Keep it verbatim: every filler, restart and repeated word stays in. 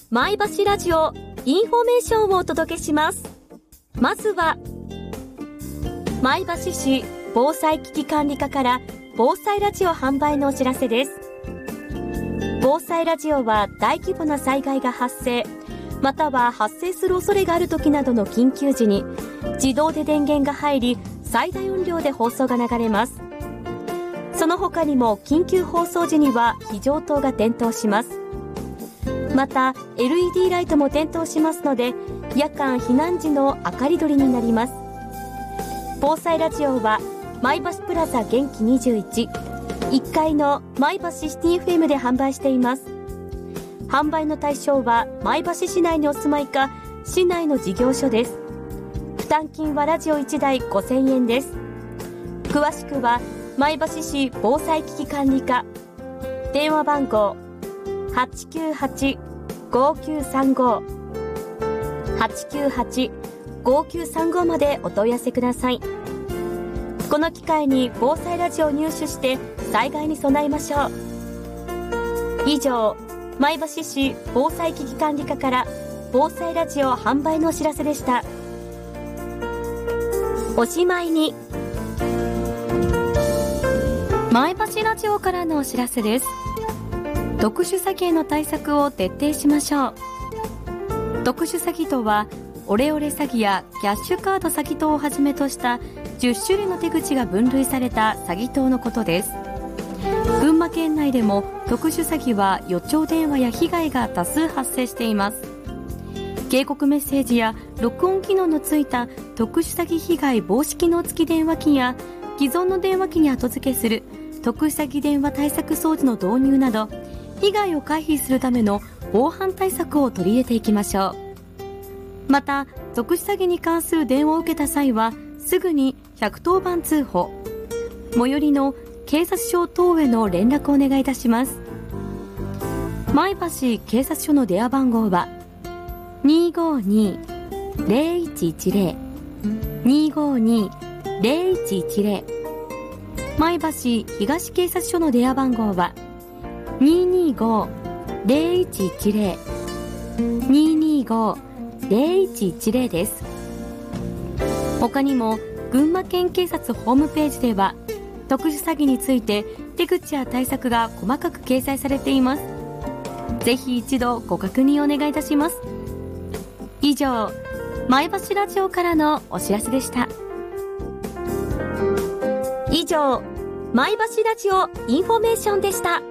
前橋ラジオインフォメーションをお届けします。まずは前橋市防災危機管理課から防災ラジオ販売のお知らせです。防災ラジオは大規模な災害が発生または発生する恐れがある時などの緊急時に自動で電源が入り最大音量で放送が流れます。その他にも緊急放送時には非常灯が点灯します。また エルイーディー ライトも点灯しますので夜間避難時の明かり取りになります。防災ラジオは前橋プラザ元気にじゅういち いっかいの前橋シティ エフエム で販売しています。販売の対象は前橋市内にお住まいか市内の事業所です。負担金はラジオいちだいごせんえんです。詳しくは前橋市防災危機管理課電話番号 はちきゅうはち ごきゅうさんご はちきゅうはち ごきゅうさんご までお問い合わせください。この機会に防災ラジオを入手して災害に備えましょう。以上、前橋市防災危機管理課から防災ラジオ販売のお知らせでした。おしまいに前橋ラジオからのお知らせです。特殊詐欺への対策を徹底しましょう。特殊詐欺とはオレオレ詐欺やキャッシュカード詐欺等をはじめとしたじゅっしゅるいの手口が分類された詐欺等のことです。群馬県内でも特殊詐欺は予兆電話や被害が多数発生しています。警告メッセージや録音機能のついた特殊詐欺被害防止機能付き電話機や既存の電話機に後付けする特殊詐欺電話対策装置の導入など被害を回避するための防犯対策を取り入れていきましょう。また特殊詐欺に関する電話を受けた際はすぐにひゃくとおばん通報、最寄りの警察署等への連絡をお願いいたします。前橋警察署の電話番号は にーごーにー ゼロいちいちゼロ にーごーにー ゼロいちいちゼロ 前橋東警察署の電話番号は にーにーごー ゼロいちいちゼロ にーにーごー ゼロいちいちゼロ です。他にも群馬県警察ホームページでは特殊詐欺について手口や対策が細かく掲載されています。ぜひ一度ご確認お願いいたします。以上、前橋ラジオからのお知らせでした。以上、前橋ラジオインフォメーションでした。